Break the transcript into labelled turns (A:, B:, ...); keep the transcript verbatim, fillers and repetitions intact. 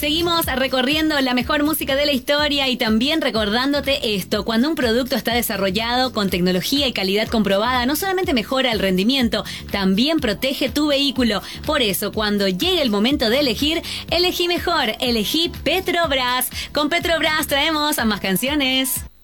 A: Seguimos recorriendo la mejor música de la historia y también recordándote esto: cuando un producto está desarrollado con tecnología y calidad comprobada, no solamente mejora el rendimiento, también protege tu vehículo. Por eso, cuando llegue el momento de elegir, elegí mejor, elegí Petrobras. Con Petrobras traemos a más canciones.